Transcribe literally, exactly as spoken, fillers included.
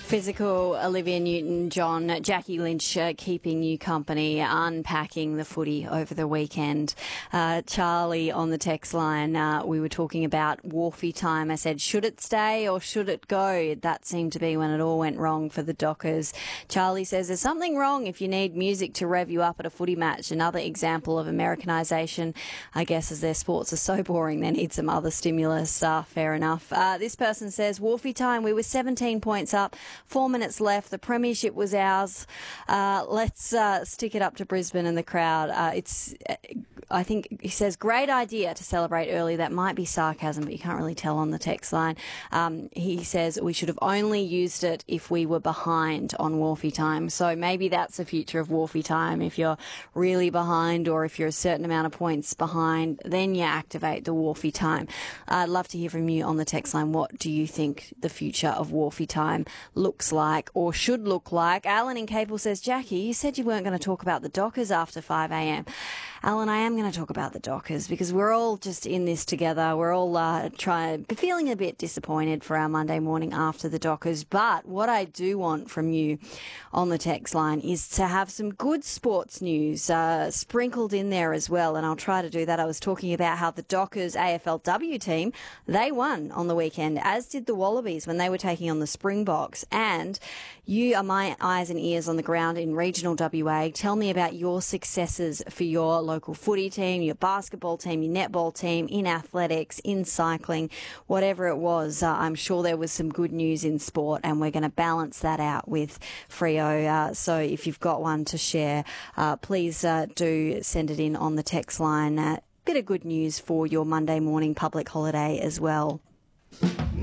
Physical, Olivia Newton-John, Jackie Lynch uh, keeping you company, unpacking the footy over the weekend. Uh, Charlie on the text line, uh, we were talking about Wharfie time. I said, should it stay or should it go? That seemed to be when it all went wrong for the Dockers. Charlie says there's something wrong if you need music to rev you up at a footy match. Another example of Americanisation, I guess, as their sports are so boring, they need some other stimulus. Uh, fair enough. Uh, this person says, Wharfie time, we were seventeen points up. Four minutes left. The premiership was ours. Uh, let's uh, stick it up to Brisbane and the crowd. Uh, it's, uh, I think he says, great idea to celebrate early. That might be sarcasm, but you can't really tell on the text line. Um, he says we should have only used it if we were behind on Wharfie time. So maybe that's the future of Wharfie time. If you're really behind or if you're a certain amount of points behind, then you activate the Wharfie time. I'd love to hear from you on the text line. What do you think the future of Wharfie time looks like or should look like? Alan in Capel says, Jackie, you said you weren't going to talk about the Dockers after five a.m. Alan, I am going to talk about the Dockers because we're all just in this together. We're all uh, trying, feeling a bit disappointed for our Monday morning after the Dockers. But what I do want from you on the text line is to have some good sports news uh, sprinkled in there as well. And I'll try to do that. I was talking about how the Dockers A F L W team, they won on the weekend, as did the Wallabies when they were taking on the Springboks. And you are my eyes and ears on the ground in regional W A. Tell me about your successes for your local footy team, your basketball team, your netball team, in athletics, in cycling, whatever it was. Uh, I'm sure there was some good news in sport, and we're going to balance that out with Freo. Uh, so if you've got one to share, uh, please uh, do send it in on the text line. Uh, bit of good news for your Monday morning public holiday as well.